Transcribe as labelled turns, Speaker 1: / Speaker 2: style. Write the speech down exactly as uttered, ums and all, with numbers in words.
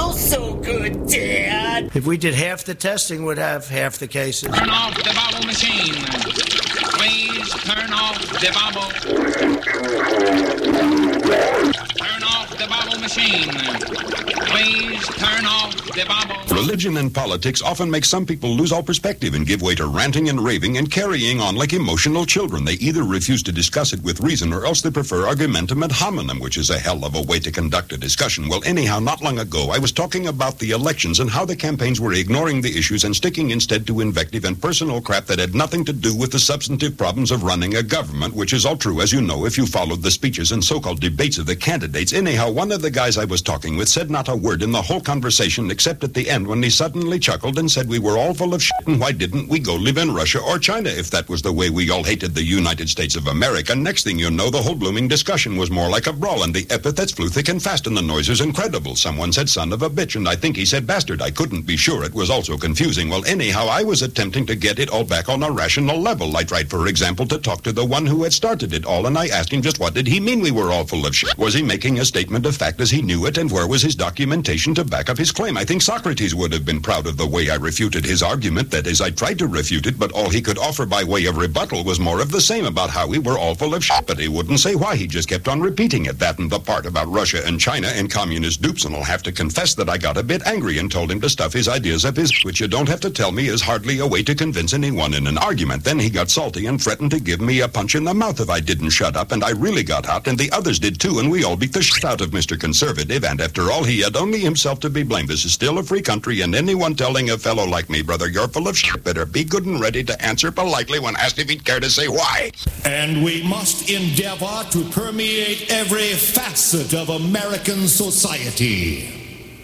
Speaker 1: Oh, so good, Dad.
Speaker 2: If we did half the testing, we'd have half the cases.
Speaker 3: Turn off the bubble machine. Please turn off the bubble. Turn off the bubble machine. Please turn off the bubble.
Speaker 4: Religion and politics often make some people lose all perspective and give way to ranting and raving and carrying on like emotional children. They either refuse to discuss it with reason or else they prefer argumentum ad hominem, which is a hell of a way to conduct a discussion. Well, anyhow, not long ago, I was talking about the elections and how the campaigns were ignoring the issues and sticking instead to invective and personal crap that had nothing to do with the substantive problems of running a government, which is all true, as you know, if you followed the speeches and so-called debates of the candidates. Anyhow, one of the guys I was talking with said not a word in the whole conversation except at the end when he suddenly chuckled and said we were all full of shit and why didn't we go live in Russia or China if that was the way we all hated the United States of America. Next thing you know, the whole blooming discussion was more like a brawl and the epithets flew thick and fast and the noise was incredible. Someone said son of a bitch and I think he said bastard. I couldn't be sure. It was also confusing. Well, anyhow, I was attempting to get it all back on a rational level. I tried, for example, to talk to the one who had started it all and I asked him just what did he mean we were all full of shit? Was he making a statement of fact as he knew it and where was his documentation to back up his claim? I think Socrates would have been proud of the way I refuted his argument. That is, I tried to refute it, but all he could offer by way of rebuttal was more of the same about how we were all full of shit, but he wouldn't say why. He just kept on repeating it, that and the part about Russia and China and communist dupes, and I'll have to confess that I got a bit angry and told him to stuff his ideas up his, which you don't have to tell me is hardly a way to convince anyone in an argument. Then he got salty and threatened to give me a punch in the mouth if I didn't shut up, and I really got hot, and the others did too, and we all beat the shit out of Mister Conservative, and after all, he had only himself to be blamed. This is still a free country, and anyone telling a fellow like me, brother, you're full of shit, better be good and ready to answer politely when asked if he'd care to say why.
Speaker 5: And we must endeavor to permeate every facet of American society.